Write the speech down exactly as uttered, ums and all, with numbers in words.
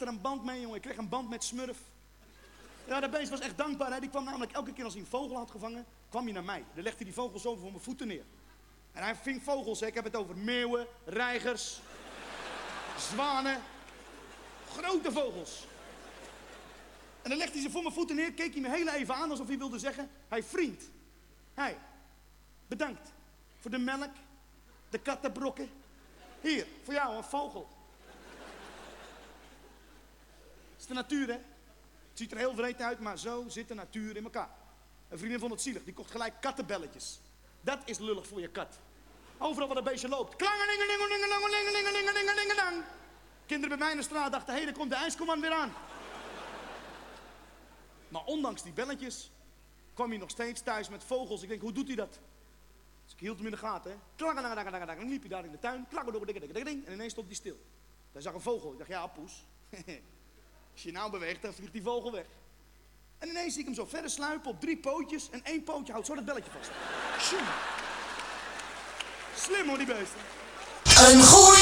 er een band mee, jongen. Ik kreeg een band met Smurf. Ja, dat beest was echt dankbaar, hè. Die kwam namelijk elke keer als hij een vogel had gevangen, kwam hij naar mij. Dan legde hij die vogels over voor mijn voeten neer. En hij ving vogels, hè. Ik heb het over meeuwen, reigers, zwanen. Grote vogels. En dan legde hij ze voor mijn voeten neer, keek hij me heel even aan alsof hij wilde zeggen: hey vriend, hey, bedankt voor de melk, de kattenbrokken. Hier, voor jou een vogel. Dat is de natuur, hè? Het ziet er heel vreed uit, maar zo zit de natuur in elkaar. Een vriendin vond het zielig, die kocht gelijk kattenbelletjes. Dat is lullig voor je kat. Overal waar dat beestje loopt. Klangelingelingelingelingelingelingelingelingeling. Kinderen bij mij in de straat dachten: hé, hey, daar komt de ijskomman weer aan. Maar ondanks die belletjes kwam hij nog steeds thuis met vogels. Ik denk, hoe doet hij dat? Dus ik hield hem in de gaten, hè. Dan liep hij daar in de tuin. En ineens stond hij stil. Hij zag een vogel. Ik dacht, ja, poes. Als je nou beweegt, dan vliegt die vogel weg. En ineens zie ik hem zo verder sluipen op drie pootjes. En één pootje houdt zo dat belletje vast. Slim hoor, die beesten. Een goeie